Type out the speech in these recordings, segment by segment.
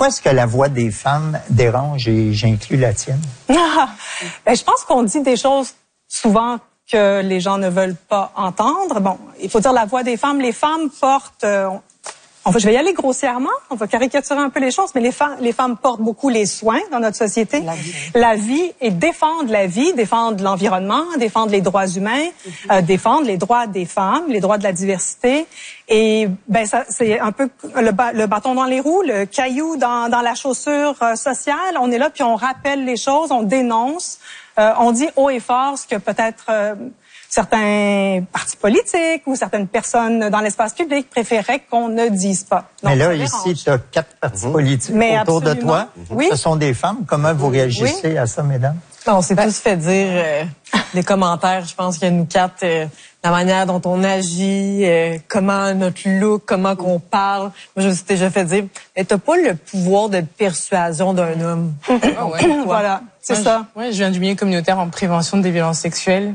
Pourquoi est-ce que la voix des femmes dérange et j'inclus la tienne? Ben, je pense qu'on dit des choses souvent que les gens ne veulent pas entendre. Bon, il faut dire la voix des femmes. Les femmes portent... je vais y aller grossièrement, on va caricaturer un peu les choses, mais les femmes portent beaucoup les soins dans notre société. La vie et défendent la vie, défendent l'environnement, défendent les droits humains, défendent les droits des femmes, les droits de la diversité. Et ben ça, c'est un peu le bâton dans les roues, le caillou dans la chaussure sociale. On est là puis on rappelle les choses, on dénonce, on dit haut et fort ce que peut-être certains partis politiques ou certaines personnes dans l'espace public préféraient qu'on ne dise pas. Donc, mais là, ici, tu as 4 partis politiques autour de toi. Oui. Ce sont des femmes. Comment vous réagissez à ça, mesdames? On s'est tous fait dire des commentaires, je pense qu'il y a nous 4, la manière dont on agit, comment notre look, comment qu'on parle. Moi, je me suis déjà fait dire, t'as pas le pouvoir de persuasion d'un homme. Ah ouais. Voilà, c'est ça. Ouais, je viens du milieu communautaire en prévention des violences sexuelles.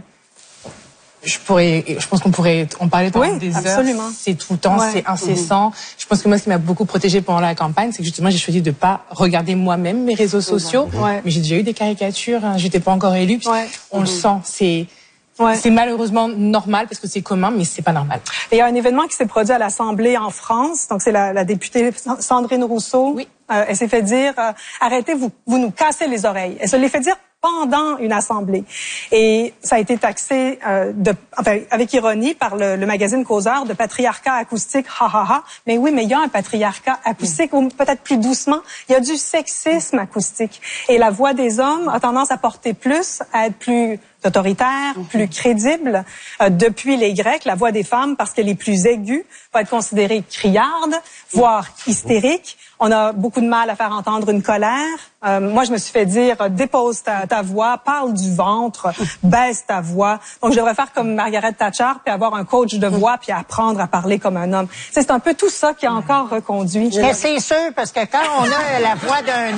Je pense qu'on pourrait en parler pendant des absolument. Heures. C'est tout le temps, c'est incessant. Je pense que moi, ce qui m'a beaucoup protégée pendant la campagne, c'est que justement, j'ai choisi de pas regarder moi-même mes réseaux sociaux. Mais j'ai déjà eu des caricatures, hein, j'étais pas encore élue. Puis on le sent, c'est malheureusement normal parce que c'est commun, mais c'est pas normal. Et il y a un événement qui s'est produit à l'Assemblée en France. Donc, c'est la députée Sandrine Rousseau. Oui. Elle s'est fait dire, arrêtez, vous nous cassez les oreilles. Elle se l'est fait dire pendant une assemblée. Et ça a été taxé, avec ironie, par le magazine Causeur de patriarcat acoustique, ha ha ha. Mais oui, mais il y a un patriarcat acoustique, ou peut-être plus doucement, il y a du sexisme acoustique. Et la voix des hommes a tendance à porter plus, à être plus autoritaire, plus crédible. Depuis les Grecs, la voix des femmes, parce qu'elle est plus aiguë, va être considérée criarde, voire hystérique. On a beaucoup de mal à faire entendre une colère. Moi, je me suis fait dire, dépose ta voix, parle du ventre, baisse ta voix. Donc, je devrais faire comme Margaret Thatcher, puis avoir un coach de voix, puis apprendre à parler comme un homme. C'est un peu tout ça qui a encore reconduit. Mais c'est sûr, parce que quand on a la voix d'un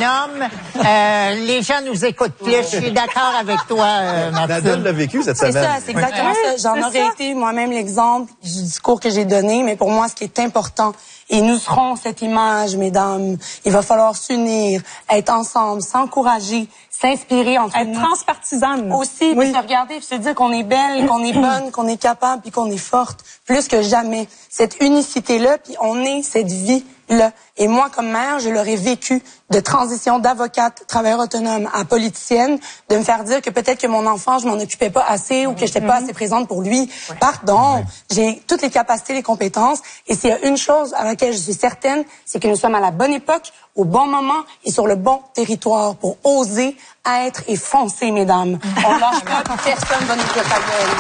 homme, les gens nous écoutent plus. Je suis d'accord avec toi, Nadèle l'a vécu cette semaine. C'est ça, c'est exactement ça. J'en aurais été moi-même l'exemple du discours que j'ai donné, mais pour moi, ce qui est important, et nous serons cette image, mesdames. Il va falloir s'unir, être ensemble, s'encourager, s'inspirer entre nous. Être transpartisane. Aussi, puis se regarder, puis se dire qu'on est belle, qu'on est bonne, qu'on est capable, puis qu'on est forte, plus que jamais. Cette unicité-là, puis on est cette vie-là. Et moi, comme mère, je l'aurais vécu de transition d'avocate, travailleur autonome à politicienne, de me faire dire que peut-être que mon enfant, je m'en occupais pas assez ou que j'étais pas assez présente pour lui. Pardon, j'ai toutes les capacités, les compétences. Et s'il y a une chose à laquelle je suis certaine, c'est que nous sommes à la bonne époque, au bon moment et sur le bon territoire pour oser être et foncer, mesdames. On lâche pas, puis personne va nous dire ta gueule.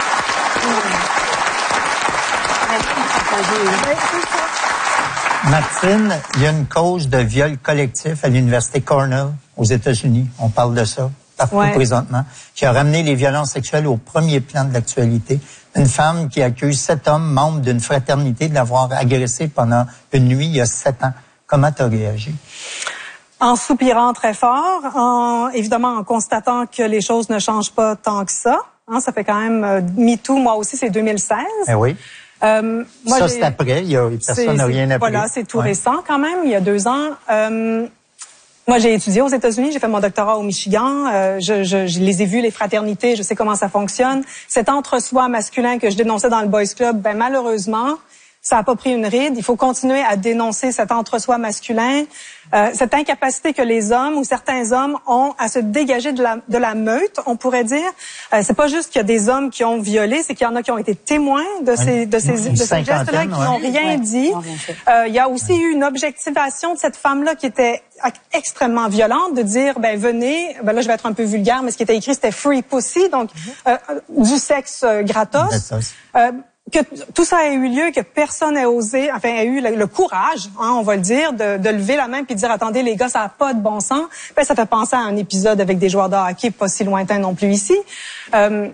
Merci de partager. Martine, il y a une cause de viol collectif à l'université Cornell aux États-Unis. On parle de ça partout présentement, qui a ramené les violences sexuelles au premier plan de l'actualité. Une femme qui accuse 7 hommes membres d'une fraternité de l'avoir agressée pendant une nuit il y a 7 ans. Comment tu as réagi? En soupirant très fort, évidemment en constatant que les choses ne changent pas tant que ça. Hein, ça fait quand même MeToo, moi aussi, c'est 2016. Eh oui. Moi, ça, c'est après. Personne n'a rien appris. Voilà, c'est tout récent quand même, il y a 2 ans. Moi, j'ai étudié aux États-Unis, j'ai fait mon doctorat au Michigan. Je les ai vus, les fraternités, je sais comment ça fonctionne. Cet entre-soi masculin que je dénonçais dans le Boys Club, ben malheureusement, ça n'a pas pris une ride. Il faut continuer à dénoncer cet entre-soi masculin, cette incapacité que les hommes ou certains hommes ont à se dégager de la meute, on pourrait dire. C'est pas juste qu'il y a des hommes qui ont violé, c'est qu'il y en a qui ont été témoins de ces gestes-là, qui n'ont rien dit. Il y a aussi eu une objectivation de cette femme-là qui était extrêmement violente, de dire, ben venez, ben là je vais être un peu vulgaire, mais ce qui était écrit c'était free pussy, donc du sexe gratos. Que tout ça ait eu lieu, que personne n'ait osé, enfin, ait eu le courage, hein, on va le dire, de lever la main puis de dire, attendez, les gars, ça n'a pas de bon sens. Ben, ça fait penser à un épisode avec des joueurs de hockey pas si lointain non plus ici.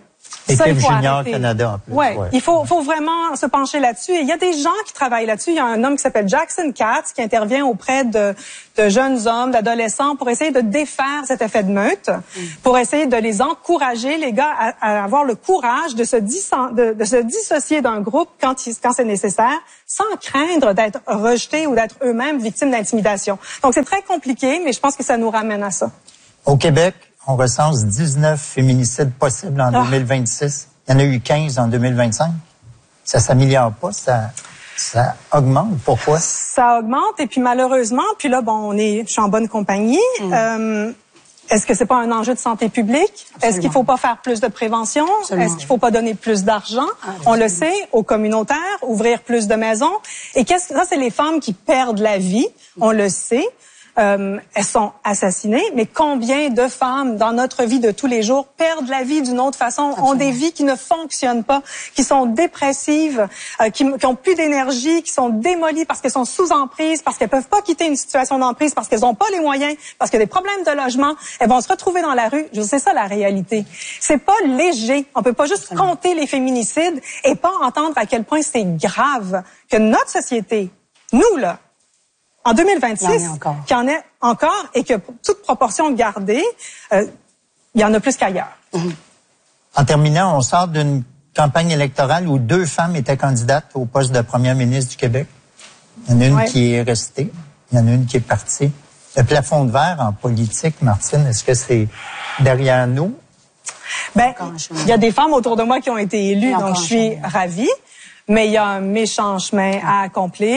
Équipe junior Canada en plus. Ouais. Il faut vraiment se pencher là-dessus. Et il y a des gens qui travaillent là-dessus. Il y a un homme qui s'appelle Jackson Katz qui intervient auprès de jeunes hommes, d'adolescents pour essayer de défaire cet effet de meute, pour essayer de les encourager, les gars, à avoir le courage de se dissocier d'un groupe quand c'est nécessaire, sans craindre d'être rejetés ou d'être eux-mêmes victimes d'intimidation. Donc c'est très compliqué, mais je pense que ça nous ramène à ça. Au Québec, on recense 19 féminicides possibles en 2026. Il y en a eu 15 en 2025. Ça s'améliore pas, ça augmente. Pourquoi? Ça augmente et puis malheureusement, puis là, je suis en bonne compagnie. Est-ce que c'est pas un enjeu de santé publique? Absolument. Est-ce qu'il faut pas faire plus de prévention? Absolument. Est-ce qu'il faut pas donner plus d'argent? On le sait, aux communautaires, ouvrir plus de maisons. Et ça, c'est les femmes qui perdent la vie. On le sait. Elles sont assassinées, mais combien de femmes dans notre vie de tous les jours perdent la vie d'une autre façon, ont des vies qui ne fonctionnent pas, qui sont dépressives, qui ont plus d'énergie, qui sont démolies parce qu'elles sont sous emprise, parce qu'elles peuvent pas quitter une situation d'emprise, parce qu'elles n'ont pas les moyens, parce qu'il y a des problèmes de logement, elles vont se retrouver dans la rue. C'est ça la réalité. C'est pas léger. On peut pas juste compter les féminicides et pas entendre à quel point c'est grave que notre société, nous là, en 2026, qu'il y en ait encore et que toute proportion gardée, il y en a plus qu'ailleurs. En terminant, on sort d'une campagne électorale où 2 femmes étaient candidates au poste de première ministre du Québec. Il y en a une qui est restée, il y en a une qui est partie. Le plafond de verre en politique, Martine, est-ce que c'est derrière nous? Il y a des femmes autour de moi qui ont été élues, donc je suis ravie, mais il y a un méchant chemin à accomplir.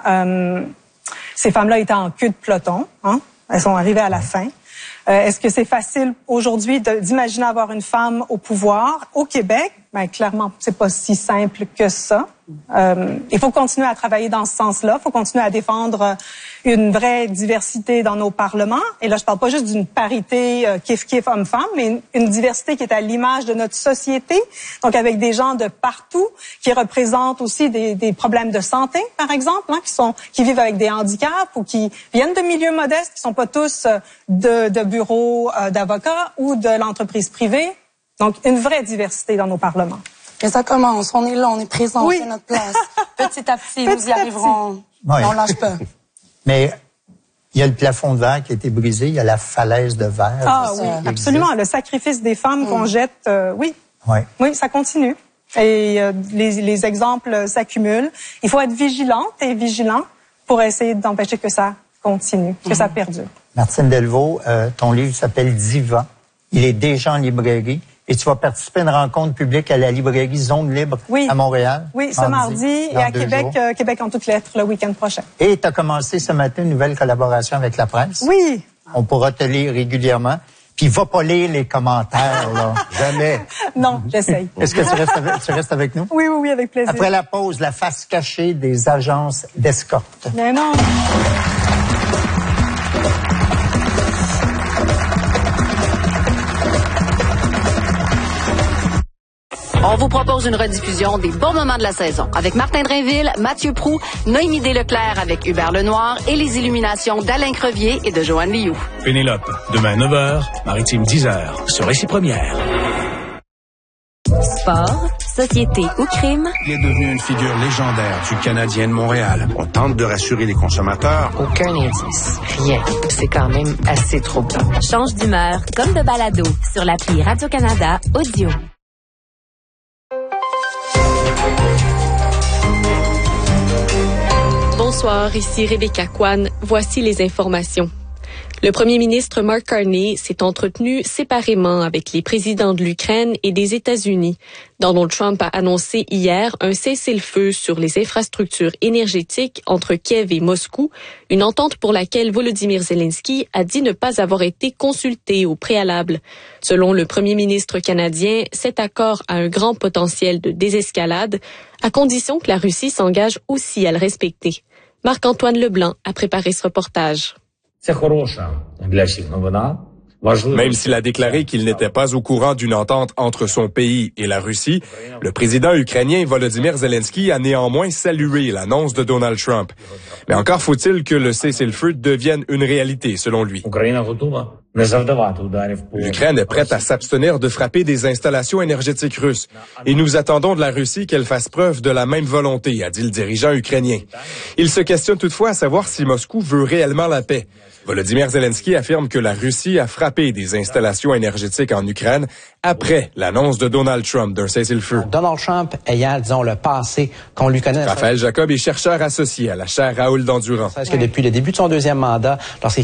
Ces femmes-là étaient en queue de peloton. Elles sont arrivées à la fin. Est-ce que c'est facile aujourd'hui d'imaginer avoir une femme au pouvoir au Québec? Clairement, c'est pas si simple que ça. Il faut continuer à travailler dans ce sens-là. Il faut continuer à défendre une vraie diversité dans nos parlements. Et là, je parle pas juste d'une parité kiff-kiff homme-femme, mais une diversité qui est à l'image de notre société. Donc, avec des gens de partout qui représentent aussi des problèmes de santé, par exemple, qui vivent avec des handicaps ou qui viennent de milieux modestes, qui sont pas tous de bureaux d'avocats ou de l'entreprise privée. Donc, une vraie diversité dans nos parlements. Et ça commence. On est là, on est présent, c'est notre place. Petit à petit, nous y arriverons. On lâche pas. Mais il y a le plafond de verre qui a été brisé, il y a la falaise de verre. Ah oui, absolument. Le sacrifice des femmes qu'on jette, oui, ça continue. Et les exemples s'accumulent. Il faut être vigilante et vigilant pour essayer d'empêcher que ça continue, que ça perdure. Martine Delvaux, ton livre s'appelle Diva. Il est déjà en librairie. Et tu vas participer à une rencontre publique à la librairie Zone Libre à Montréal. Oui, ce mardi et à Québec, Québec en toutes lettres, le week-end prochain. Et tu as commencé ce matin une nouvelle collaboration avec la presse. Oui. On pourra te lire régulièrement. Puis va pas lire les commentaires, là. Jamais. Non, j'essaye. Est-ce que tu restes avec nous? Oui, avec plaisir. Après la pause, la face cachée des agences d'escorte. Mais non. On vous propose une rediffusion des bons moments de la saison avec Martin Drainville, Mathieu Proulx, Noémie Desleclerc avec Hubert Lenoir et les illuminations d'Alain Crevier et de Joanne Liou. Pénélope, demain 9h, Maritime 10h, sur Ici Première. Sport, société ou crime. Il est devenu une figure légendaire du Canadien de Montréal. On tente de rassurer les consommateurs. Aucun indice, rien. C'est quand même assez troublant. Change d'humeur comme de balado sur l'appli Radio-Canada Audio. Bonsoir, ici Rebecca Kwan. Voici les informations. Le premier ministre Mark Carney s'est entretenu séparément avec les présidents de l'Ukraine et des États-Unis. Donald Trump a annoncé hier un cessez-le-feu sur les infrastructures énergétiques entre Kiev et Moscou, une entente pour laquelle Volodymyr Zelensky a dit ne pas avoir été consulté au préalable. Selon le premier ministre canadien, cet accord a un grand potentiel de désescalade, à condition que la Russie s'engage aussi à le respecter. Marc-Antoine Leblanc a préparé ce reportage. Même s'il a déclaré qu'il n'était pas au courant d'une entente entre son pays et la Russie, le président ukrainien Volodymyr Zelensky a néanmoins salué l'annonce de Donald Trump. Mais encore faut-il que le cessez-le-feu devienne une réalité, selon lui. L'Ukraine est prête à s'abstenir de frapper des installations énergétiques russes. Et nous attendons de la Russie qu'elle fasse preuve de la même volonté, a dit le dirigeant ukrainien. Il se questionne toutefois à savoir si Moscou veut réellement la paix. Volodymyr Zelensky affirme que la Russie a frappé des installations énergétiques en Ukraine après l'annonce de Donald Trump d'un cessez-le-feu. Donald Trump ayant, disons, le passé qu'on lui connaît. Raphaël Jacob est chercheur associé à la chaire Raoul d'Endurant. Parce que depuis le début de son deuxième mandat, lorsqu'il